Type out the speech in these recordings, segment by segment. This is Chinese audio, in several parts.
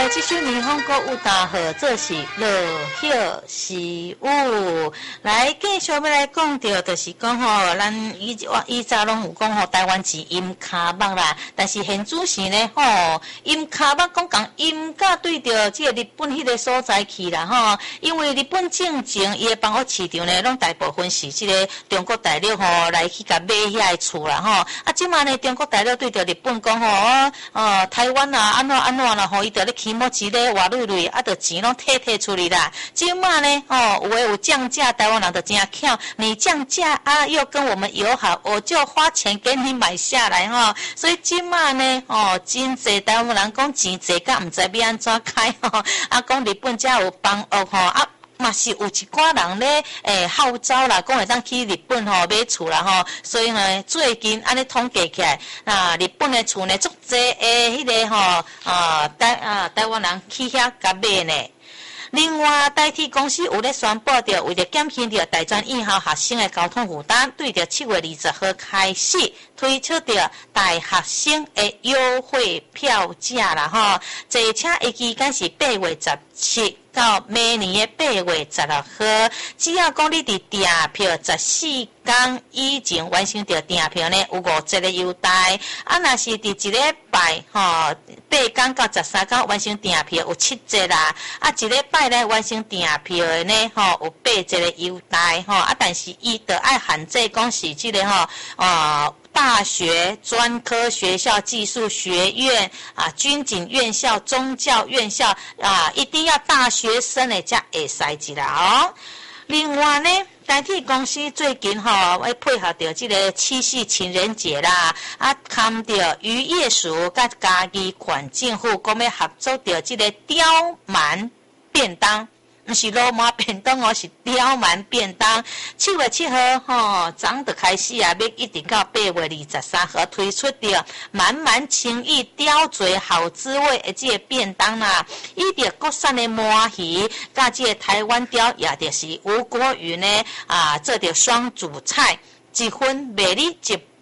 这首日本歌有大号做是落叶时雨。来，继续要来讲到，就是讲吼，咱以前拢有讲吼，台湾是音卡目啦，但是现主时呢吼，音卡目讲音甲对着这个日本迄个所在去啦吼，因为日本正经伊的房屋市场呢，拢大部分是这个中国大陆吼来去甲买遐个厝啦吼。啊，即马呢，中国大陆对着日本讲吼，台湾啊，安怎啦吼，伊着咧起毛钱咧活累，啊，着钱拢摕出去啦。即马呢，有诶有降价，台湾人着真巧，你降价啊，又跟我们友好，我就花钱给你买下来吼。所以即马呢，真济台湾人讲钱济甲毋知要安怎开吼，啊，讲日本才有帮屋吼啊。嘛是有一寡人咧，号召啦，讲会当去日本吼买厝啦吼，所以呢，最近安尼统计起来，日本的厝呢，足济迄个吼，台湾人去遐甲买呢。另外，台铁公司有咧宣布着，为了减轻着大专院校学生的交通负担，对着7月20号开始推出着大学生的优惠票价啦吼，坐车的期间是8月17到明年的8月16號，只要講你伫訂票14天以前完成着訂票呢，有50個優待。啊，若是伫一禮拜8天到13天完成訂票有7折啦。啊，一禮拜呢完成訂票的呢，有8折的優待啊，但是伊着愛限制講是這個大學、專科學校、技術學院啊、軍警院校、宗教院校啊，一定要大學生的才會使入啦哦。另外呢，台鐵公司最近要配合到這個七夕情人節啦，啊，看到漁業署甲嘉義縣政府講要合作到這個刁蠻便當。不是羅馬便當哦，是刁蠻便當。7月7號早就開始啊，要一直到8月23號推出的滿滿情意、刁嘴好滋味的這個便當啦。伊着國產的鰻魚，甲這個台灣刁也就是吳國魚呢做着雙主菜，一份賣你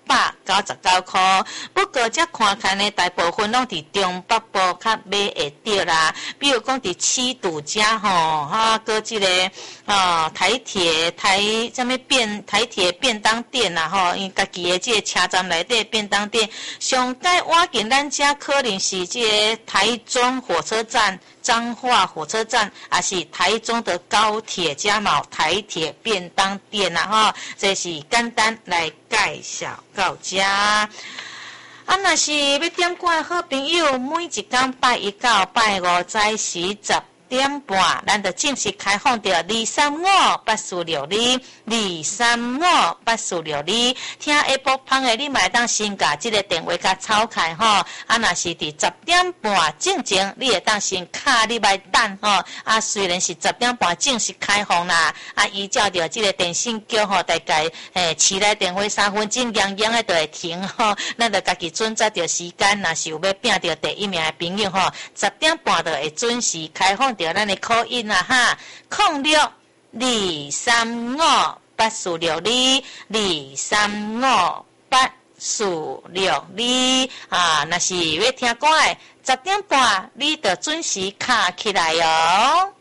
199塊，不過這看看呢，大部分攏佇中北部較買會到啦。比如講佇七堵家擱這個台鐵便當店啦因家己的這個車站內底便當店，上蓋我見咱遮可能是這個台中火車站、彰化火車站，還是台中的高鐵加碼台鐵便當店啦這是簡單來介紹到遮。若是要點歌好朋友，每一天拜一到拜五早時10點半，咱就正式開放到2358462 2358462，聽下晡芳的你嘛會當先甲這個電話甲抄開若是佇10點半正前，你會當先卡你來等雖然是10點半正式開放啦，依照着這個電信局大概市內電話3分鐘洋洋的就會停咱就家己準則着時間，若是有要拼着第一名的朋友10點半就會準時開放到咱的call in啦06235842 2358462若是要聽歌的10點半你就準時卡起來喲。